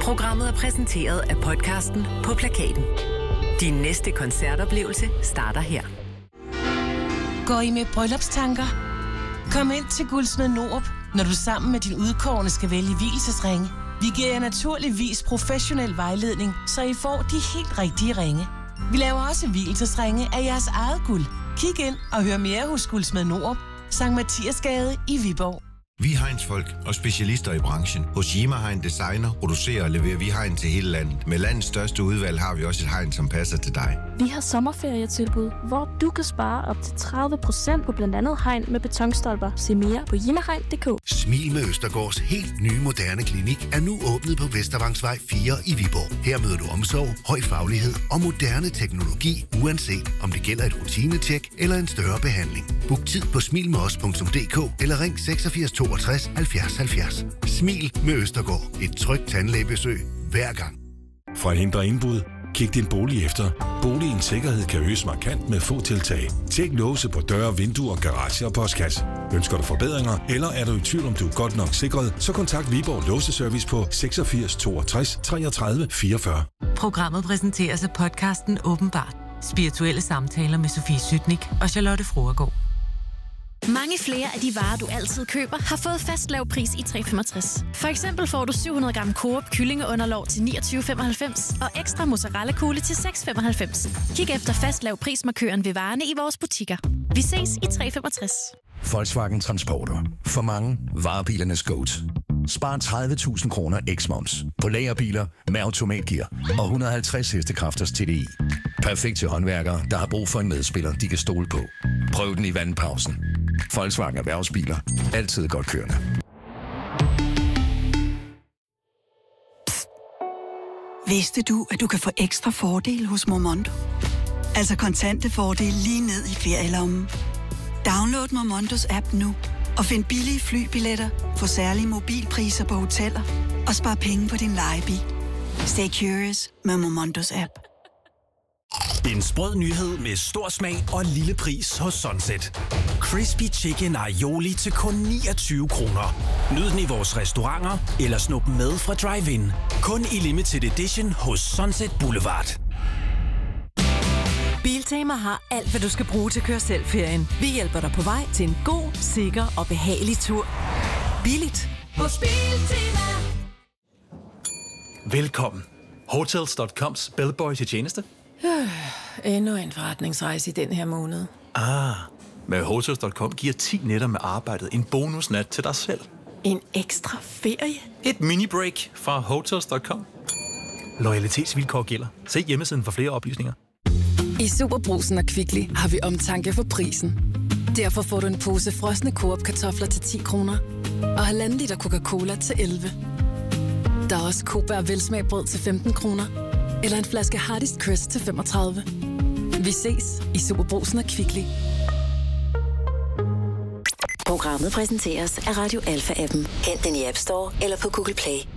Programmet er præsenteret af podcasten På Plakaten. Din næste koncertoplevelse starter her. Går I med bryllupstanker? Kom ind til Guldsmed Nord, når du sammen med din udkårne skal vælge vielsesringe. Vi giver jer naturligvis professionel vejledning, så I får de helt rigtige ringe. Vi laver også vielsesringe af jeres eget guld. Kig ind og hør mere hos Guldsmed Nord, Sankt Mathiasgade i Viborg. Vi er Heinz-folk og specialister i branchen. Hos Yima Hein Designer producerer og leverer vi hegn til hele landet. Med landets største udvalg har vi også et hegn, som passer til dig. Vi har sommerferietilbud, hvor du kan spare op til 30% på blandt andet hegn med betonstolper. Se mere på yimahegn.dk. Smil med Østergaards helt nye moderne klinik er nu åbnet på Vestervangsvej 4 i Viborg. Her møder du omsorg, høj faglighed og moderne teknologi, uanset om det gælder et rutinetjek eller en større behandling. Book tid på smilmedos.dk eller ring 86 62 70 70. Smil med Østergaard. Et trygt tandlægebesøg hver gang. For at hindre indbrud, kig din bolig efter. Boligens sikkerhed kan øges markant med få tiltag. Tjek låse på døre, vinduer, garage og postkasse. Ønsker du forbedringer, eller er du i tvivl om du er godt nok sikret, så kontakt Viborg Låseservice på 86 62 33 44. Programmet præsenteres af podcasten Åbenbart. Spirituelle samtaler med Sofie Sytnik og Charlotte Fruergaard. Mange flere af de varer, du altid køber, har fået fast lav pris i 365. For eksempel får du 700 gram Coop kyllingeunderlov til 29,95 og ekstra mozzarella-kugle til 6,95. Kig efter fast lav prismarkøren ved varerne i vores butikker. Vi ses i 365. Volkswagen Transporter. For mange varebilernes GOAT. Spar 30.000 kroner x-moms på lagerbiler med automatgear og 150 hestekræfters TDI. Perfekt til håndværkere, der har brug for en medspiller, de kan stole på. Prøv den i vandpausen. Volkswagen Erhvervsbiler. Altid godt kørende. Psst. Vidste du, at du kan få ekstra fordel hos Momondo? Altså kontante fordel lige ned i ferielommen. Download Momondos app nu og find billige flybilletter, få særlige mobilpriser på hoteller og spar penge på din lejebil. Stay curious med Momondos app. En sprød nyhed med stor smag og lille pris hos Sunset. Crispy Chicken Aioli til kun 29 kroner. Nyd den i vores restauranter eller snup den med fra drive-in. Kun i limited edition hos Sunset Boulevard. Biltema har alt, hvad du skal bruge til at køre selv-ferien. Vi hjælper dig på vej til en god, sikker og behagelig tur. Billigt hos Biltema. Velkommen. Hotels.coms bellboy til tjeneste. Endnu en forretningsrejse i den her måned. Med Hotels.com giver 10 nætter med arbejdet en bonusnat til dig selv. En ekstra ferie? Et mini-break fra Hotels.com. Loyalitetsvilkår gælder. Se hjemmesiden for flere oplysninger. I SuperBrugsen og Kvickly har vi omtanke for prisen. Derfor får du en pose frosne Coop-kartofler til 10 kroner og 1,5 liter Coca-Cola til 11. Der er også Coop og velsmagbrød til 15 kroner eller en flaske Hardest Crisp til 35. Vi ses i SuperBrugsen og Kvickly. Programmet præsenteres af Radio Alpha-appen. Hent den i App Store eller på Google Play.